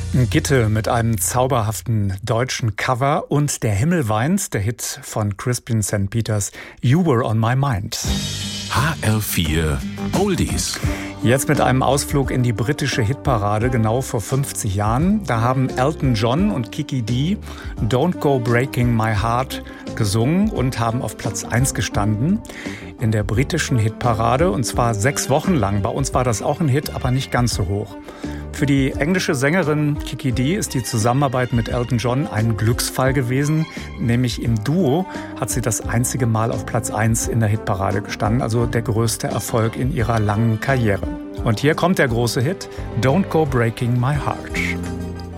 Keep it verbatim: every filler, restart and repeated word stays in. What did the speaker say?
Gitte mit einem zauberhaften deutschen Cover und Der Himmel weint, der Hit von Crispin Sankt Peters, You Were on My Mind. H R vier Oldies. Jetzt mit einem Ausflug in die britische Hitparade, genau vor fünfzig Jahren. Da haben Elton John und Kiki Dee Don't Go Breaking My Heart gesungen und haben auf Platz eins gestanden in der britischen Hitparade, und zwar sechs Wochen lang. Bei uns war das auch ein Hit, aber nicht ganz so hoch. Für die englische Sängerin Kiki Dee ist die Zusammenarbeit mit Elton John ein Glücksfall gewesen. Nämlich im Duo hat sie das einzige Mal auf Platz eins in der Hitparade gestanden, also der größte Erfolg in ihrer langen Karriere. Und hier kommt der große Hit, Don't Go Breaking My Heart.